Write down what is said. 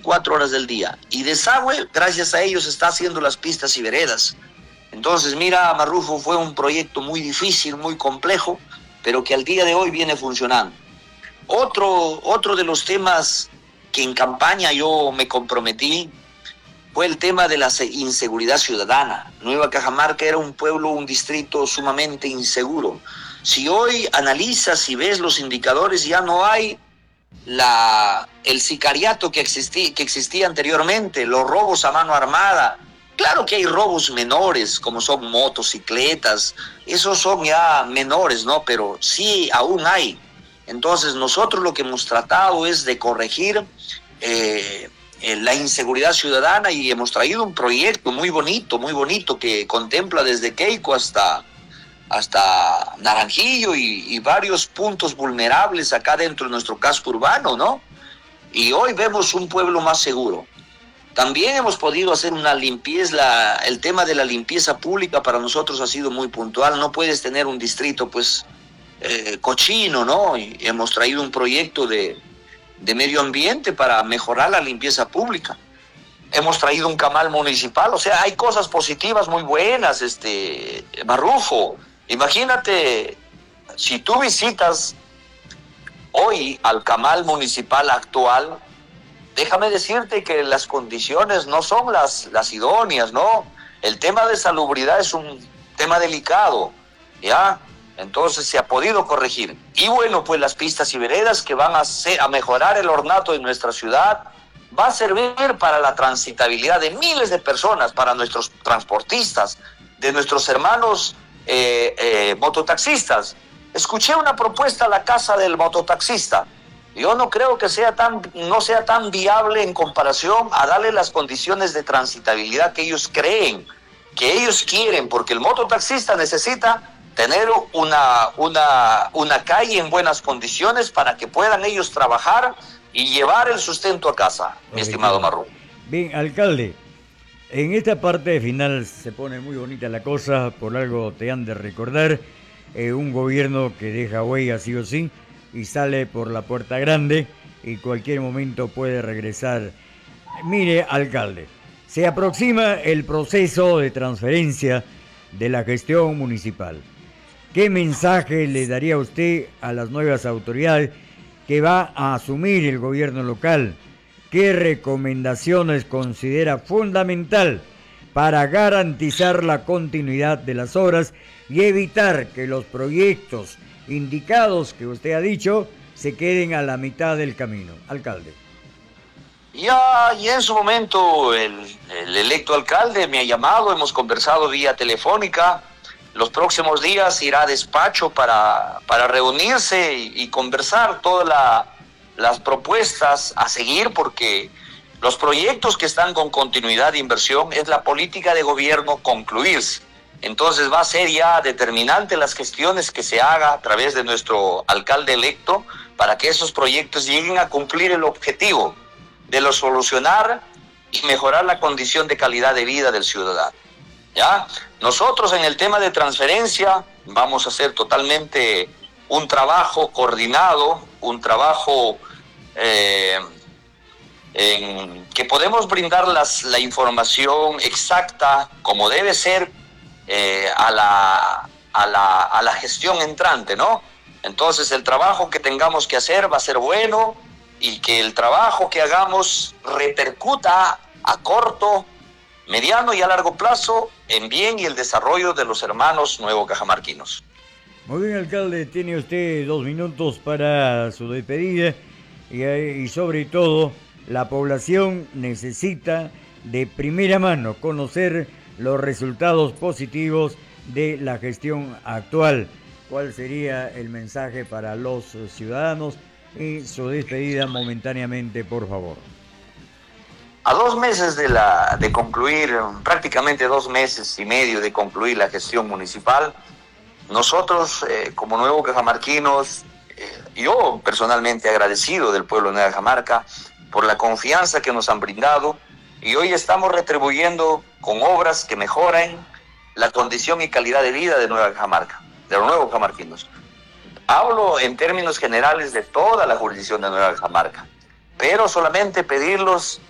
24 horas del día. Y desagüe, gracias a ellos, está haciendo las pistas y veredas. Entonces, mira, Marrufo, fue un proyecto muy difícil, muy complejo, pero que al día de hoy viene funcionando. Otro de los temas que en campaña yo me comprometí fue el tema de la inseguridad ciudadana. Nueva Cajamarca era un pueblo, un distrito sumamente inseguro. Si hoy analizas y ves los indicadores, ya no hay el sicariato que existía anteriormente, los robos a mano armada. Claro que hay robos menores, como son motocicletas, esos son ya menores, ¿no? Pero sí, aún hay. Entonces, nosotros lo que hemos tratado es de corregir la inseguridad ciudadana y hemos traído un proyecto muy bonito, que contempla desde Queico hasta Naranjillo y varios puntos vulnerables acá dentro de nuestro casco urbano, ¿no? Y hoy vemos un pueblo más seguro. También hemos podido hacer una limpieza, el tema de la limpieza pública para nosotros ha sido muy puntual. No puedes tener un distrito, pues, cochino, ¿no? Y hemos traído un proyecto de medio ambiente para mejorar la limpieza pública. Hemos traído un camal municipal, o sea, hay cosas positivas muy buenas, Marrufo. Imagínate, si tú visitas hoy al camal municipal actual, déjame decirte que las condiciones no son las idóneas, ¿no? El tema de salubridad es un tema delicado, ¿ya? Entonces se ha podido corregir. Y bueno, pues las pistas y veredas que van a mejorar el ornato de nuestra ciudad, va a servir para la transitabilidad de miles de personas, para nuestros transportistas, de nuestros hermanos mototaxistas. Escuché una propuesta a la casa del mototaxista. Yo no creo que no sea tan viable en comparación a darle las condiciones de transitabilidad que ellos creen, que ellos quieren, porque el mototaxista necesita tener una calle en buenas condiciones para que puedan ellos trabajar y llevar el sustento a casa, mi estimado Marrú. Bien, alcalde, en esta parte final se pone muy bonita la cosa, por algo te han de recordar, un gobierno que deja huella sí o sí y sale por la puerta grande y cualquier momento puede regresar. Mire, alcalde, se aproxima el proceso de transferencia de la gestión municipal. ¿Qué mensaje le daría usted a las nuevas autoridades que va a asumir el gobierno local? ¿Qué recomendaciones considera fundamental para garantizar la continuidad de las obras y evitar que los proyectos indicados que usted ha dicho se queden a la mitad del camino? Alcalde. Ya en su momento el electo alcalde me ha llamado, hemos conversado vía telefónica. Los próximos días irá a despacho para reunirse y conversar todas las propuestas a seguir, porque los proyectos que están con continuidad de inversión es la política de gobierno concluirse. Entonces va a ser ya determinante las gestiones que se haga a través de nuestro alcalde electo para que esos proyectos lleguen a cumplir el objetivo de solucionar y mejorar la condición de calidad de vida del ciudadano. ¿Ya? Nosotros en el tema de transferencia vamos a hacer totalmente un trabajo coordinado, un trabajo en que podemos brindar la información exacta como debe ser a la gestión entrante, ¿no? Entonces el trabajo que tengamos que hacer va a ser bueno y que el trabajo que hagamos repercuta a corto, mediano y a largo plazo en bien y el desarrollo de los hermanos nuevo-cajamarquinos. Muy bien, alcalde, tiene usted 2 minutos para su despedida y sobre todo la población necesita de primera mano conocer los resultados positivos de la gestión actual. ¿Cuál sería el mensaje para los ciudadanos y su despedida momentáneamente, por favor? A 2 meses de concluir, prácticamente 2 meses y medio de concluir la gestión municipal, nosotros como nuevos cajamarquinos, yo personalmente agradecido del pueblo de Nueva Cajamarca por la confianza que nos han brindado, y hoy estamos retribuyendo con obras que mejoren la condición y calidad de vida de Nueva Cajamarca, de los nuevos cajamarquinos. Hablo en términos generales de toda la jurisdicción de Nueva Cajamarca, pero solamente pedirlos